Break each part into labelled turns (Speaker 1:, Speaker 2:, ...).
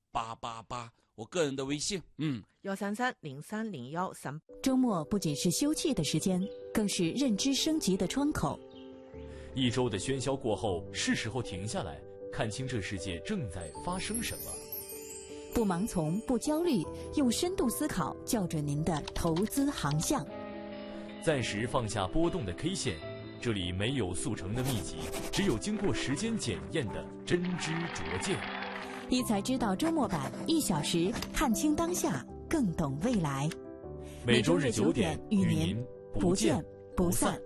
Speaker 1: 888，我个人的微信
Speaker 2: 133030138。
Speaker 3: 周末不仅是休憩的时间，更是认知升级的窗口。
Speaker 4: 一周的喧嚣过后，是时候停下来，看清这世界正在发生什么。
Speaker 3: 不盲从，不焦虑，用深度思考校准您的投资航向。
Speaker 4: 暂时放下波动的 K 线，这里没有速成的秘籍，只有经过时间检验的真知灼见。
Speaker 3: 一财知道周末版，1小时看清当下，更懂未来。
Speaker 4: 每周日9点与您不见不散。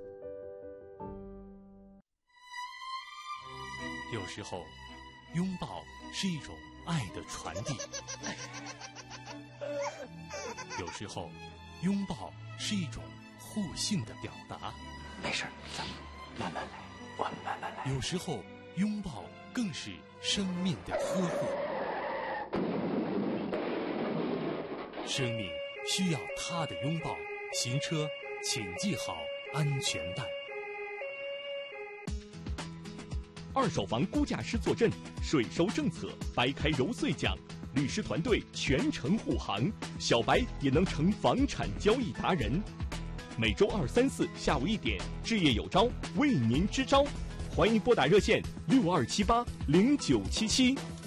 Speaker 5: 有时候，拥抱是一种爱的传递；有时候，拥抱是一种互信的表达。
Speaker 6: 没事，咱们慢慢来，我们慢慢来。
Speaker 5: 有时候，拥抱更是生命的呵护。生命需要他的拥抱，行车请系好安全带。
Speaker 7: 二手房估价师坐镇，税收政策掰开揉碎讲，律师团队全程护航，小白也能成房产交易达人。每周2、3、4下午1点，置业有招为您支招，欢迎拨打热线62780977。